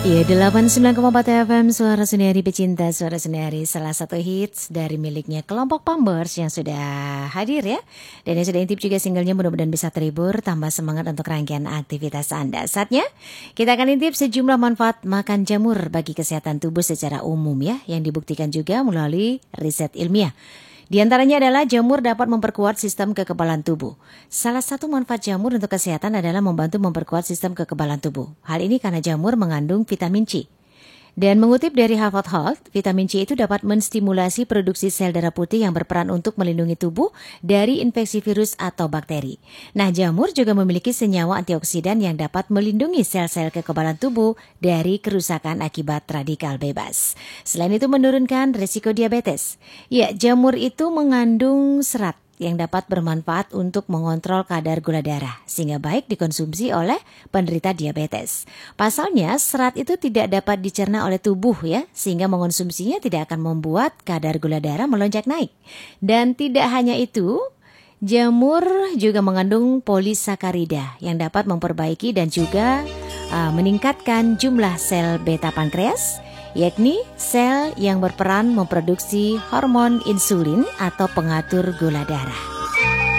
Ya, 89,4 FM Suara Seniari Pecinta Suara Seniari, salah satu hits dari miliknya kelompok Pampers yang sudah hadir ya. Dan yang sudah intip juga singlenya, mudah-mudahan bisa terhibur, tambah semangat untuk rangkaian aktivitas Anda. Saatnya kita akan intip sejumlah manfaat makan jamur bagi kesehatan tubuh secara umum ya, yang dibuktikan juga melalui riset ilmiah. Di antaranya adalah jamur dapat memperkuat sistem kekebalan tubuh. Salah satu manfaat jamur untuk kesehatan adalah membantu memperkuat sistem kekebalan tubuh. Hal ini karena jamur mengandung vitamin C. Dan mengutip dari Harvard Health, vitamin C itu dapat menstimulasi produksi sel darah putih yang berperan untuk melindungi tubuh dari infeksi virus atau bakteri. Nah, jamur juga memiliki senyawa antioksidan yang dapat melindungi sel-sel kekebalan tubuh dari kerusakan akibat radikal bebas. Selain itu menurunkan risiko diabetes. Ya, jamur itu mengandung serat yang dapat bermanfaat untuk mengontrol kadar gula darah, sehingga baik dikonsumsi oleh penderita diabetes. Pasalnya, serat itu tidak dapat dicerna oleh tubuh ya, sehingga mengonsumsinya tidak akan membuat kadar gula darah melonjak naik. Dan tidak hanya itu, jamur juga mengandung polisakarida yang dapat memperbaiki dan juga meningkatkan jumlah sel beta pankreas, yakni sel yang berperan memproduksi hormon insulin atau pengatur gula darah.